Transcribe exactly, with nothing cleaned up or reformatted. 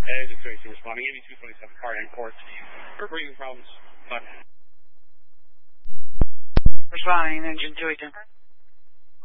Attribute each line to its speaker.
Speaker 1: Agent Tracy responding, A B two twenty-seven, car and court. For breathing problems. Bye.
Speaker 2: Responding, engine two eighty.